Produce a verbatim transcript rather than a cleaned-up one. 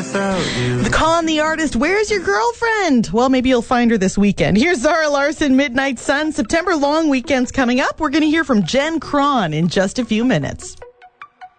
without you. The Con the artist, where's your girlfriend? Well, maybe you'll find her this weekend. Here's Zara Larson, Midnight Sun. September long weekend's coming up. We're going to hear from Jen Cron in just a few minutes.